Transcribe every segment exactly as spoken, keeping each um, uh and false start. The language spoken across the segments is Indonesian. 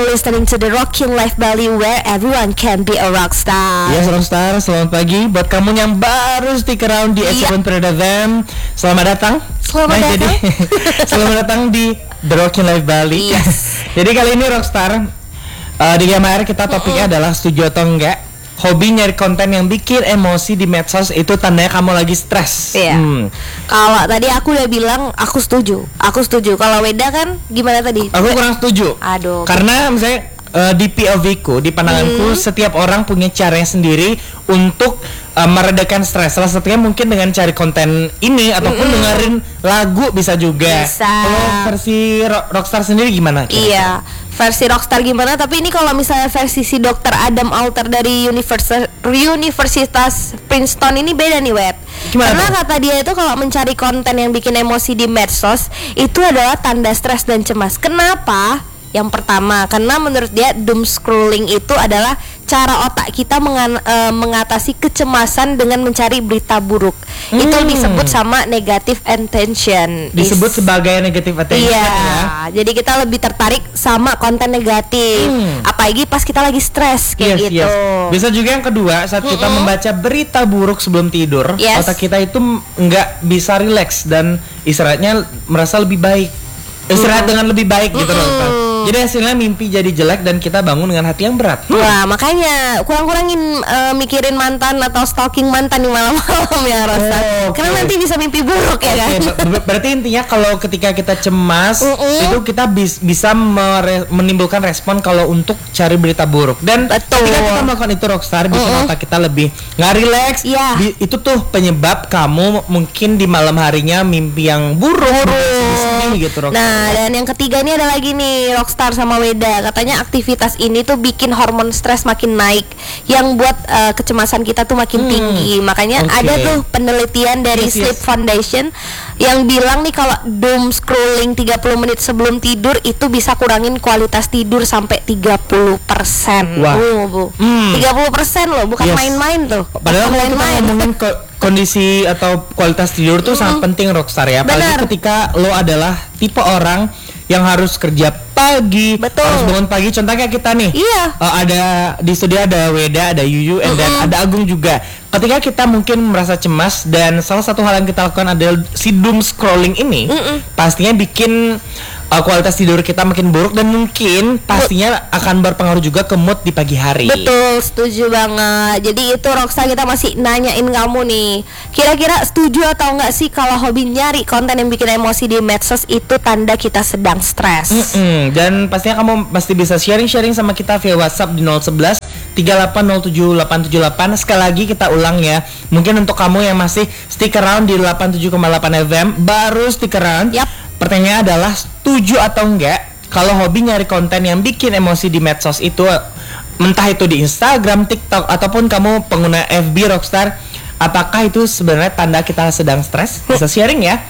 listening to the Rocking Life Bali, where everyone can be a rockstar. Yes, rockstar. Selamat pagi buat kamu yang baru stick around di Iya. Echelon Period F M. Selamat datang. Selamat nah, datang. Jadi, selamat datang di The Rocking Life Bali. Yes. Jadi kali ini rockstar, uh, di G M R kita topiknya uh-uh. adalah setuju atau enggak. Hobi nyari konten yang bikin emosi di medsos itu tandanya kamu lagi stres. Iya. Hmm. Kalau tadi aku udah bilang aku setuju, aku setuju. Kalau Weda kan gimana tadi? Aku kurang setuju. Aduh. Karena misalnya uh, di P O V-ku, di pandanganku, hmm. setiap orang punya caranya sendiri untuk uh, meredakan stres. Salah satunya mungkin dengan cari konten ini ataupun hmm. dengerin lagu bisa juga. Bisa. Kalau versi ro- Rockstar sendiri gimana? Kira-kira? Iya. Versi Rockstar gimana, tapi ini kalau misalnya versi si dokter Adam Alter dari Univers- Universitas Princeton ini beda nih, Web. Gimana Karena tuh? kata dia itu kalau mencari konten yang bikin emosi di medsos itu adalah tanda stres dan cemas. Kenapa? Yang pertama, karena menurut dia doom scrolling itu adalah cara otak kita mengan- e, mengatasi kecemasan dengan mencari berita buruk. Hmm. Itu disebut sama negative attention. Disebut Is- sebagai negative attention. Iya, Ya. jadi kita lebih tertarik sama konten negatif, Hmm. apalagi pas kita lagi stres kayak Yes, gitu. yes. Bisa juga yang kedua, saat kita Mm-mm. membaca berita buruk sebelum tidur, Yes. otak kita itu m- nggak bisa rileks dan istirahatnya merasa lebih baik. Istirahat Mm. dengan lebih baik gitu loh. Mm-mm. Jadi hasilnya mimpi jadi jelek dan kita bangun dengan hati yang berat. Wah, makanya kurang-kurangin uh, mikirin mantan atau stalking mantan di malam-malam ya, Rosa. Oh, okay. Karena nanti bisa mimpi buruk ya kan. Oke, ber- berarti intinya kalau ketika kita cemas, Mm-mm. itu kita bis- bisa mere- menimbulkan respon kalau untuk cari berita buruk. Dan Betul. ketika kita melakukan itu rockstar, bikin Mm-mm. otak kita lebih nggak rileks. Iya. Bi- Itu tuh penyebab kamu mungkin di malam harinya mimpi yang buruk, sedih gitu rockstar. Nah, dan yang ketiga ini ada lagi nih Rockstar sama Weda. Katanya aktivitas ini tuh bikin hormon stres makin naik, yang buat uh, kecemasan kita tuh makin Hmm. tinggi. Makanya Oke. ada tuh penelitian dari Yes, yes. Sleep Foundation yang bilang nih kalau doom scrolling tiga puluh menit sebelum tidur itu bisa kurangin kualitas tidur sampai tiga puluh persen. Wah. Uh, Bu. Hmm. tiga puluh persen loh, bukan Yes. main-main tuh. Padahal Bukan kalau kita main-main. ngomongin ko- kondisi atau kualitas tidur tuh sangat penting rockstar ya. Apalagi Benar. ketika lo adalah tipe orang yang harus kerja pagi, Betul. harus bangun pagi. Contohnya kita nih, Iya. uh, ada di studio ada Weda, ada Yuyu, and then ada Agung juga. Ketika kita mungkin merasa cemas dan salah satu hal yang kita lakukan adalah si doom scrolling ini, Mm-mm. pastinya bikin uh, kualitas tidur kita makin buruk dan mungkin pastinya akan berpengaruh juga ke mood di pagi hari. Betul, setuju banget. Jadi itu Roxa, kita masih nanyain kamu nih, kira-kira setuju atau enggak sih kalau hobi nyari konten yang bikin emosi di medsos itu tanda kita sedang stres? Mm-mm. Dan pastinya kamu pasti bisa sharing-sharing sama kita via WhatsApp di nol satu satu tiga delapan nol tujuh delapan tujuh delapan. Sekali lagi kita ulang ya. Mungkin untuk kamu yang masih stick around di delapan puluh tujuh koma delapan F M, baru stick around. Yap. Pertanyaannya adalah setuju atau enggak kalau hobi nyari konten yang bikin emosi di medsos itu, entah itu di Instagram, TikTok, ataupun kamu pengguna F B Rockstar, apakah itu sebenarnya tanda kita sedang stres? Bisa sharing ya.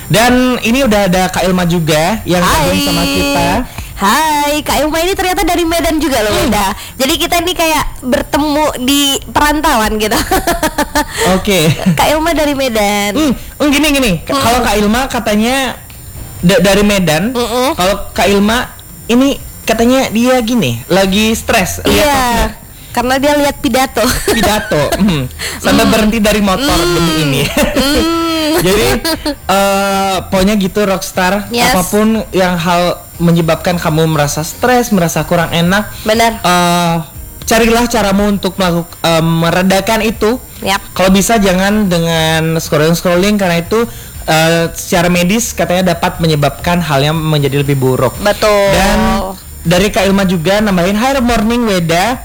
Dan ini udah ada Kak Ilma juga yang gabung sama kita. Hai, Kak Ilma ini ternyata dari Medan juga loh, Weda. Jadi kita ini kayak bertemu di perantauan gitu. Oke. Kak Ilma dari Medan. Hmm, hmm, gini gini. K- Hmm. Kalau Kak Ilma katanya da- dari Medan. Mm-mm. Kalau Kak Ilma ini katanya dia gini, lagi stres. lihat Iya, karena dia lihat pidato. pidato. Hmm, sampai berhenti dari motor demi ini. Jadi eh pokoknya gitu rockstar. Yes. Apapun yang hal menyebabkan kamu merasa stres, merasa kurang enak, Benar. eh carilah caramu untuk melakukan meredakan itu. Yap. Kalau bisa jangan dengan scrolling-scrolling, karena itu uh, secara medis katanya dapat menyebabkan hal yang menjadi lebih buruk. Betul. Dan dari Kak Ilma juga nambahin, Hi morning Weda.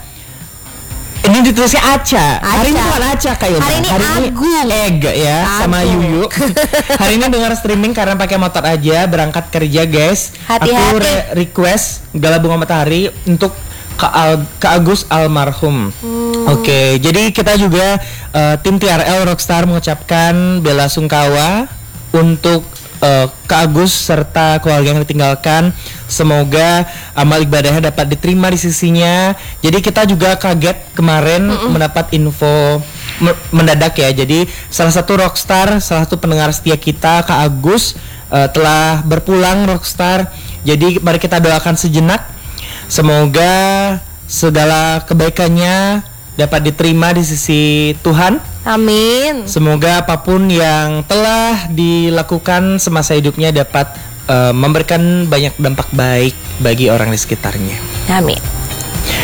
Ini ditulisnya Aca. Hari ini Aca. bukan Aca Kak Ilma. Hari ini Agung. Egg ya, sama Agung. Yuyu. Hari ini dengar streaming karena pakai motor aja, berangkat kerja guys. Hati-hati. Aku re- request Gala Bunga Matahari untuk Kak, Al- Kak Agus almarhum. Hmm. Oke, jadi kita juga uh, tim T R L Rockstar mengucapkan bela sungkawa untuk uh, Kak Agus serta keluarga yang ditinggalkan. Semoga amal ibadahnya dapat diterima di sisinya. Jadi kita juga kaget kemarin Mm-mm. mendapat info me- mendadak ya. Jadi salah satu rockstar, salah satu pendengar setia kita, Kak Agus uh, telah berpulang rockstar. Jadi mari kita doakan sejenak. Semoga segala kebaikannya dapat diterima di sisi Tuhan. Amin. Semoga apapun yang telah dilakukan semasa hidupnya dapat uh, memberikan banyak dampak baik bagi orang di sekitarnya. Amin.